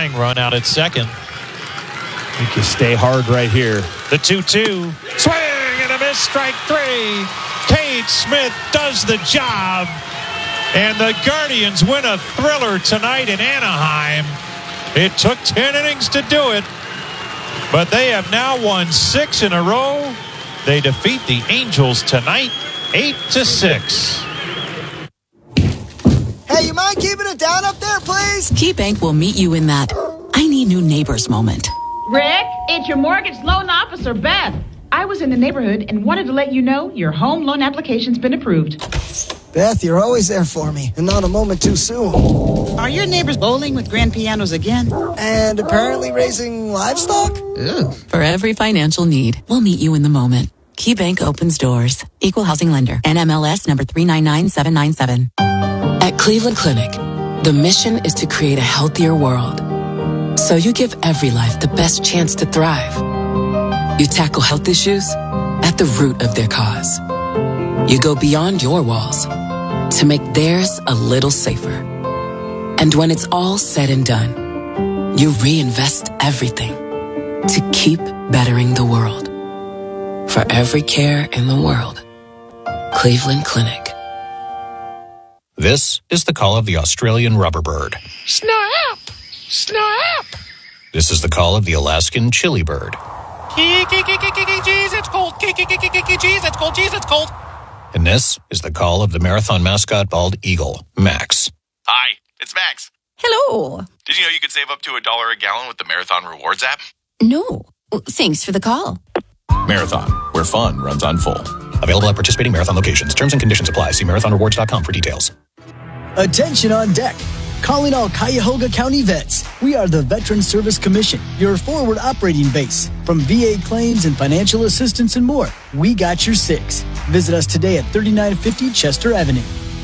tying run out at second. I think you stay hard right here. The 2-2. Swing and a miss, strike three. Cade Smith does the job. And the Guardians win a thriller tonight in Anaheim. It took 10 innings to do it, but they have now won 6 in a row. They defeat the Angels tonight, 8-6. Hey, you mind keeping it down up there, please? KeyBank will meet you in that I need new neighbors moment. Rick, it's your mortgage loan officer, Beth. I was in the neighborhood and wanted to let you know your home loan application's been approved. Beth, you're always there for me, and not a moment too soon. Are your neighbors bowling with grand pianos again? And apparently raising livestock? Ooh. For every financial need, we'll meet you in the moment. KeyBank opens doors. Equal housing lender. NMLS number 399797. At Cleveland Clinic, the mission is to create a healthier world. So you give every life the best chance to thrive. You tackle health issues at the root of their cause. You go beyond your walls to make theirs a little safer. And when it's all said and done, you reinvest everything to keep bettering the world. For every care in the world, Cleveland Clinic. This is the call of the Australian rubber bird. Snap! Snap! This is the call of the Alaskan chili bird. Jeez, it's cold. Jeez, it's cold. Jeez, it's cold. And this is the call of the marathon mascot bald eagle, Max. Hi, it's Max. Hello. Did you know you could save up to $1 a gallon with the Marathon Rewards app? No. Thanks for the call. Marathon, where fun runs on full. Available at participating Marathon locations. Terms and conditions apply. See marathonrewards.com for details. Attention on deck. Calling all Cuyahoga County vets. We are the Veterans Service Commission, your forward operating base. From VA claims and financial assistance and more, we got your six. Visit us today at 3950 Chester Avenue.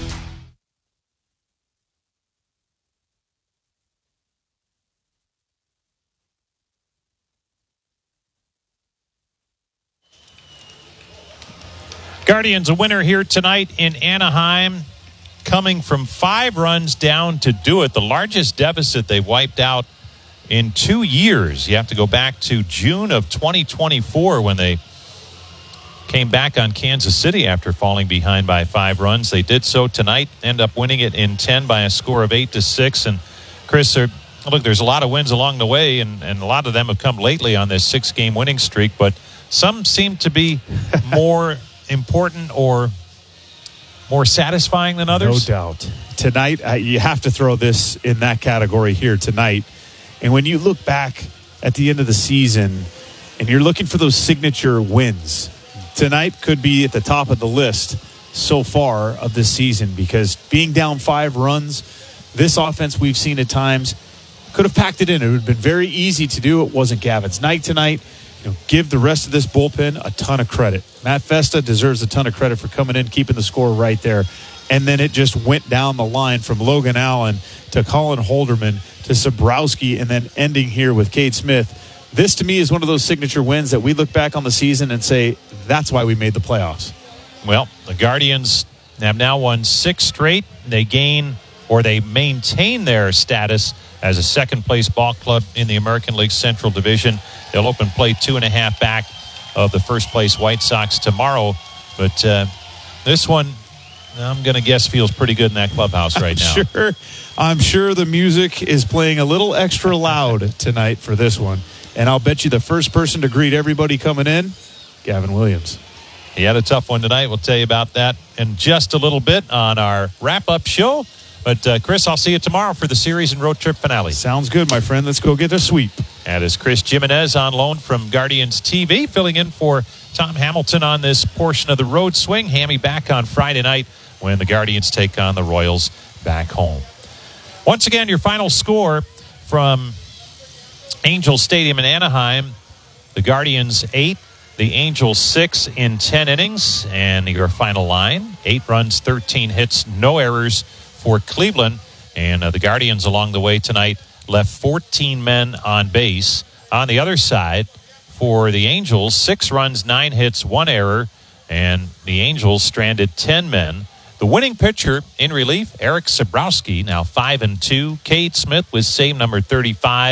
Guardians a winner here tonight in Anaheim, coming from 5 runs down to do it. The largest deficit they wiped out in 2 years. You have to go back to June of 2024 when they came back on Kansas City after falling behind by 5 runs. They did so tonight, end up winning it in 10 by a score of 8-6. And Chris, look, there's a lot of wins along the way, and a lot of them have come lately on this 6-game winning streak, but some seem to be more important or more satisfying than others? No doubt. Tonight, you have to throw this in that category here tonight. And when you look back at the end of the season and you're looking for those signature wins, tonight could be at the top of the list so far of this season, because being down 5 runs, this offense we've seen at times could have packed it in. It would have been very easy to do. It wasn't Gavin's night tonight. Give the rest of this bullpen a ton of credit. Matt Festa deserves a ton of credit for coming in, keeping the score right there. And then it just went down the line from Logan Allen to Colin Holderman to Sabrowski, and then ending here with Cade Smith. This, to me, is one of those signature wins that we look back on the season and say, that's why we made the playoffs. Well, the Guardians have now won 6 straight. They maintain their status as a second-place ball club in the American League Central Division. They'll open play 2.5 back of the first-place White Sox tomorrow. But this one, I'm going to guess, feels pretty good in that clubhouse right now. I'm sure the music is playing a little extra loud tonight for this one. And I'll bet you the first person to greet everybody coming in, Gavin Williams. He had a tough one tonight. We'll tell you about that in just a little bit on our wrap-up show. But, Chris, I'll see you tomorrow for the series and road trip finale. Sounds good, my friend. Let's go get a sweep. That is Chris Jimenez on loan from Guardians TV, filling in for Tom Hamilton on this portion of the road swing. Hammy back on Friday night when the Guardians take on the Royals back home. Once again, your final score from Angels Stadium in Anaheim. The Guardians 8, the Angels 6 in 10 innings. And your final line, 8 runs, 13 hits, no errors for Cleveland. And the Guardians along the way tonight left 14 men on base. On the other side, for the Angels, 6 runs, 9 hits, 1 error, and the Angels stranded 10 men. The winning pitcher in relief, Eric Sabrowski, now 5-2. Cade Smith with save number 35.